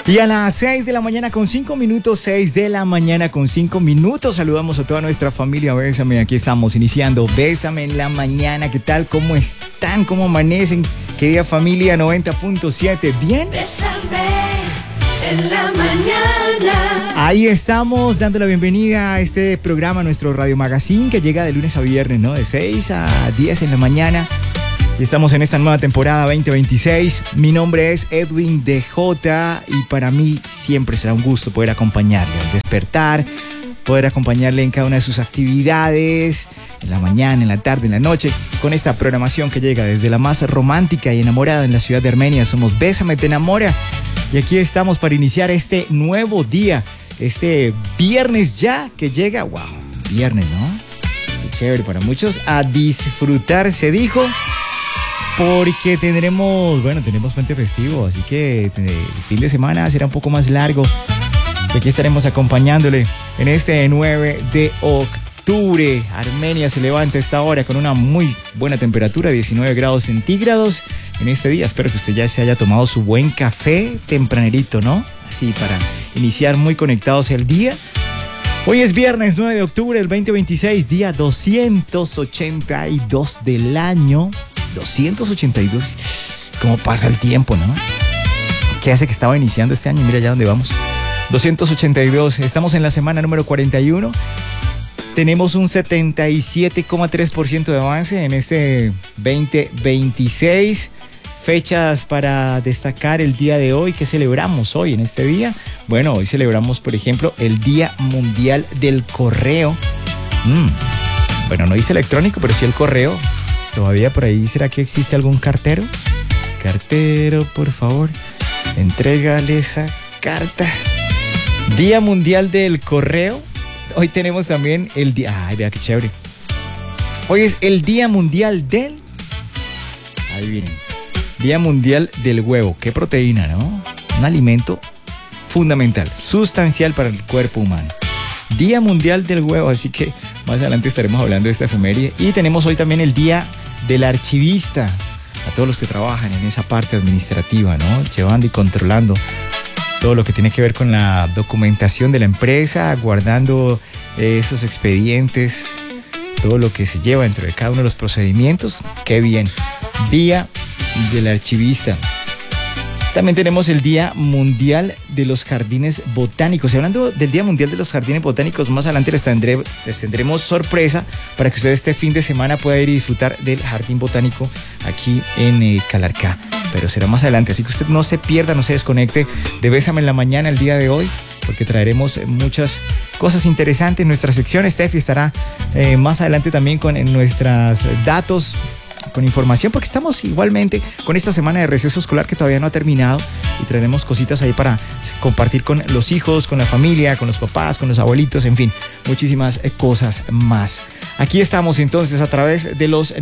Y a las 6 de la mañana con 5 minutos, 6 de la mañana con 5 minutos, saludamos a toda nuestra familia Bésame. Aquí estamos iniciando Bésame en la mañana. ¿Qué tal? ¿Cómo están? ¿Cómo amanecen? Querida familia 90.7, ¿bien? Bésame en la mañana. Ahí estamos dando la bienvenida a este programa, nuestro Radio Magazine, que llega de lunes a viernes, ¿no? De 6 a 10 en la mañana. Y estamos en esta nueva temporada 2026. Mi nombre es Edwin DJ y para mí siempre será un gusto poder acompañarle al despertar, poder acompañarle en cada una de sus actividades, en la mañana, en la tarde, en la noche, con esta programación que llega desde la más romántica y enamorada en la ciudad de Armenia. Somos Bésame Te Enamora y aquí estamos para iniciar este nuevo día, este viernes ya que llega. ¡Wow! Viernes, ¿no? Qué chévere para muchos. A disfrutar, se dijo. Porque tenemos puente festivo, así que el fin de semana será un poco más largo. Y aquí estaremos acompañándole en este 9 de octubre. Armenia se levanta a esta hora con una muy buena temperatura, 19 grados centígrados en este día. Espero que usted ya se haya tomado su buen café tempranerito, ¿no? Así para iniciar muy conectados el día. Hoy es viernes 9 de octubre del 2026, día 282 del año. 282, cómo pasa el tiempo, ¿no? ¿Qué hace que estaba iniciando este año? Mira ya dónde vamos. 282, estamos en la semana número 41. Tenemos un 77,3% de avance en este 2026. Fechas para destacar el día de hoy. ¿Qué celebramos hoy en este día? Bueno, hoy celebramos, por ejemplo, el Día Mundial del Correo. Bueno, no dice electrónico, pero sí el correo. Todavía por ahí, ¿será que existe algún cartero? Cartero, por favor, entrégale esa carta. Día Mundial del Correo. Hoy tenemos también el día... Ay, vea qué chévere. Hoy es el Día Mundial del... Ahí vienen. Día Mundial del Huevo. Qué proteína, ¿no? Un alimento fundamental, sustancial para el cuerpo humano. Día Mundial del Huevo, así que más adelante estaremos hablando de esta efeméride. Y tenemos hoy también el Día del Archivista, a todos los que trabajan en esa parte administrativa, ¿no? Llevando y controlando todo lo que tiene que ver con la documentación de la empresa, guardando esos expedientes, todo lo que se lleva dentro de cada uno de los procedimientos. ¡Qué bien! Día del Archivista. También tenemos el Día Mundial de los Jardines Botánicos. Y hablando del Día Mundial de los Jardines Botánicos, más adelante les tendremos sorpresa para que usted este fin de semana pueda ir y disfrutar del Jardín Botánico aquí en Calarcá. Pero será más adelante, así que usted no se pierda, no se desconecte de Bésame en la mañana el día de hoy, porque traeremos muchas cosas interesantes en nuestra sección. Steffi estará más adelante también con nuestros datos, con información, porque estamos igualmente con esta semana de receso escolar que todavía no ha terminado y traeremos cositas ahí para compartir con los hijos, con la familia, con los papás, con los abuelitos, en fin, muchísimas cosas más. Aquí estamos entonces a través de los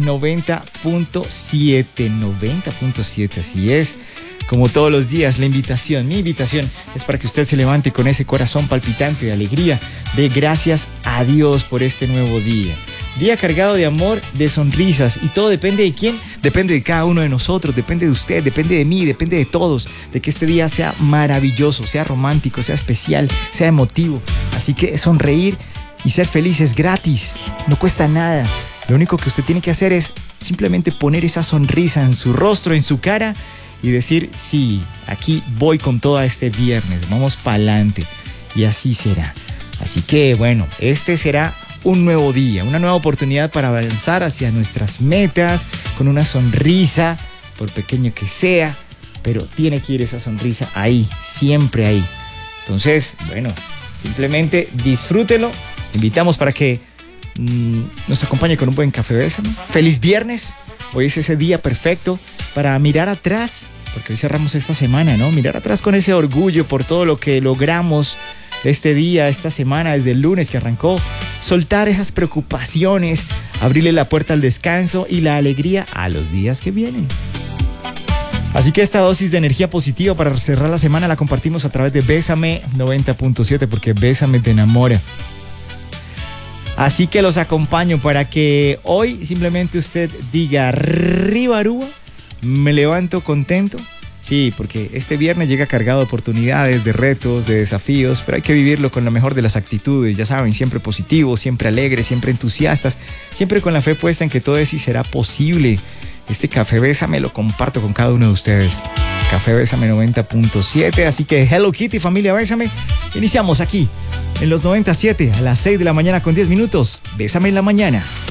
90.7, así es. Como todos los días, mi invitación es para que usted se levante con ese corazón palpitante de alegría, de gracias a Dios por este nuevo día. Día cargado de amor, de sonrisas, y todo depende de quién, depende de cada uno de nosotros, depende de usted, depende de mí, depende de todos, de que este día sea maravilloso, sea romántico, sea especial, sea emotivo. Así que sonreír y ser feliz es gratis, no cuesta nada. Lo único que usted tiene que hacer es simplemente poner esa sonrisa en su rostro, en su cara, y decir, sí, aquí voy con todo este viernes, vamos para adelante, y así será. Así que bueno, este será un nuevo día, una nueva oportunidad para avanzar hacia nuestras metas con una sonrisa, por pequeño que sea, pero tiene que ir esa sonrisa ahí, siempre ahí. Entonces, bueno, simplemente disfrútelo. Invitamos para que nos acompañe con un buen café Bésame. Feliz viernes. Hoy es ese día perfecto para mirar atrás, porque hoy cerramos esta semana, ¿no? Mirar atrás con ese orgullo por todo lo que logramos este día, esta semana, desde el lunes que arrancó. Soltar esas preocupaciones, abrirle la puerta al descanso y la alegría a los días que vienen. Así que esta dosis de energía positiva para cerrar la semana la compartimos a través de Bésame 90.7, porque Bésame te enamora. Así que los acompaño para que hoy simplemente usted diga Ribarúa, me levanto contento, Sí, porque este viernes llega cargado de oportunidades, de retos, de desafíos, pero hay que vivirlo con lo mejor de las actitudes, ya saben, siempre positivos, siempre alegres, siempre entusiastas, siempre con la fe puesta en que todo eso sí será posible. Este Café Bésame lo comparto con cada uno de ustedes. Café Bésame 90.7, así que Hello Kitty, familia Bésame. Iniciamos aquí en los 97 a las 6 de la mañana con 10 minutos. Bésame en la mañana.